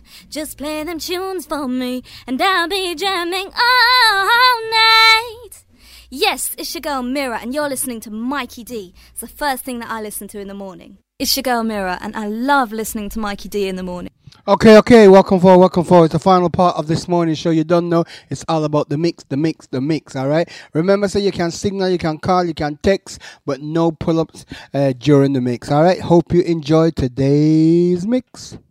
Just play them tunes for me, and I'll be jamming all night. Yes, it's your girl Mira, and you're listening to Mikey D. It's the first thing that I listen to in the morning. It's your girl Mira, and I love listening to Mikey D in the morning. Okay, welcome forward. It's the final part of this morning show. You don't know, it's all about the mix, alright? Remember, so you can signal, you can call, you can text, but no pull-ups during the mix, alright? Hope you enjoy today's mix.